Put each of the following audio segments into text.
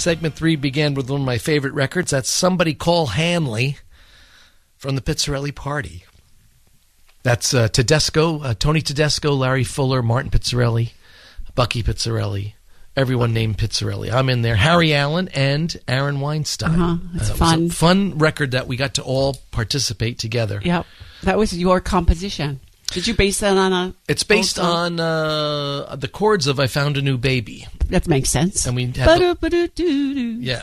Segment 3 began with one of my favorite records. That's Somebody Call Hanley from the Pizzarelli Party. That's Tedesco, Tony Tedesco, Larry Fuller, Martin Pizzarelli, Bucky Pizzarelli, everyone named Pizzarelli. I'm in there. Harry Allen and Aaron Weinstein. It's fun. It was a fun record that we got to all participate together. Yep. That was your composition. Did you base that on a... It's based on the chords of I Found a New Baby. That makes sense. And we had Yeah.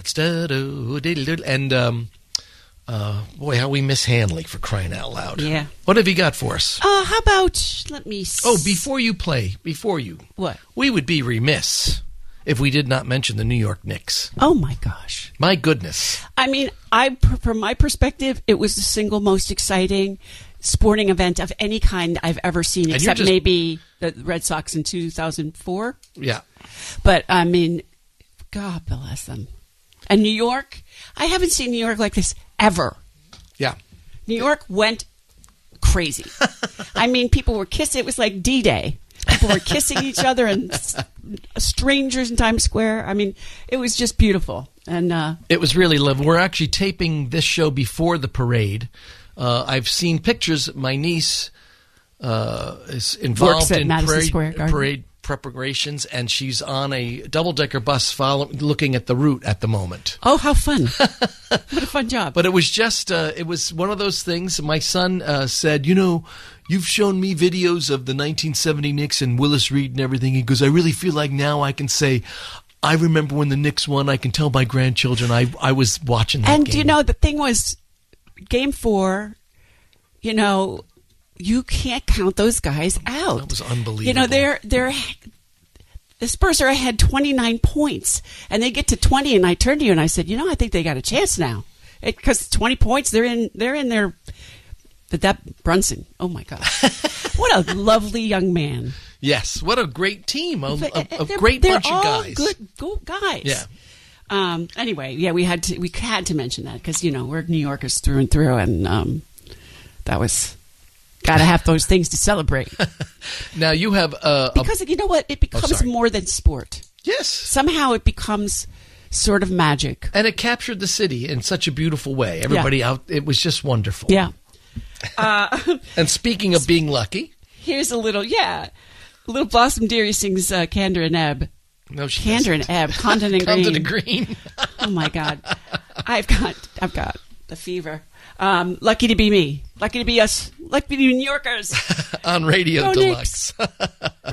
And boy, how we miss Hanley, for crying out loud. Yeah. What have you got for us? How about, let me see. Oh, before you, What? We would be remiss if we did not mention the New York Knicks. Oh, my gosh. My goodness. I mean, from my perspective, it was the single most exciting sporting event of any kind I've ever seen, except maybe the Red Sox in 2004. Yeah. But, I mean, God bless them. And New York, I haven't seen New York like this ever. Yeah. New York went crazy. I mean, people were kissing. It was like D-Day. People were kissing each other and strangers in Times Square. I mean, it was just beautiful. And it was really lovely. We're actually taping this show before the parade. I've seen pictures. My niece is involved in parade preparations, and she's on a double-decker bus looking at the route at the moment. Oh, how fun. What a fun job. But it was just, it was one of those things. My son said, you know, you've shown me videos of the 1970 Knicks and Willis Reed and everything. He goes, I really feel like now I can say, I remember when the Knicks won. I can tell my grandchildren I was watching that game. And, you know, the thing was, Game 4, you know, you can't count those guys out. That was unbelievable. You know, the Spurs are ahead 29 points, and they get to 20, and I turned to you and I said, you know, I think they got a chance now. Because 20 points, they're in there. But that Brunson, oh my God. What a lovely young man. Yes, what a great team. A great bunch of guys. They're all good guys. Yeah. Anyway, yeah, we had to mention that because, you know, we're New Yorkers through and through, and that was... Got to have those things to celebrate. Now you have because you know what, it becomes more than sport. Yes, somehow it becomes sort of magic, and it captured the city in such a beautiful way. Everybody out, it was just wonderful. Yeah. And speaking of being lucky, here's a little Blossom Dearie sings "Candor and Ebb." No, she Candor doesn't. and Ebb, Condon and Green. Condon and Green. Oh my God, I've got the fever. Lucky to be me. Lucky to be us. Lucky to be New Yorkers. On Radio Deluxe.